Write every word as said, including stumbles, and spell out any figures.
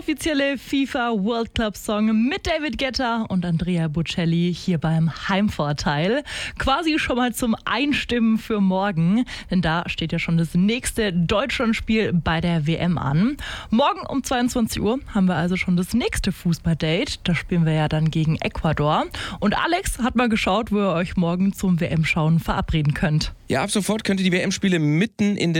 offizielle FIFA World Club Song mit David Guetta und Andrea Bocelli hier beim Heimvorteil. Quasi schon mal zum Einstimmen für morgen, denn da steht ja schon das nächste Deutschlandspiel bei der W M an. Morgen um zweiundzwanzig Uhr haben wir also schon das nächste Fußballdate. Da spielen wir ja dann gegen Ecuador. Und Alex hat mal geschaut, wo ihr euch morgen zum W M-Schauen verabreden könnt. Ja, ab sofort könnt ihr die W M-Spiele mitten in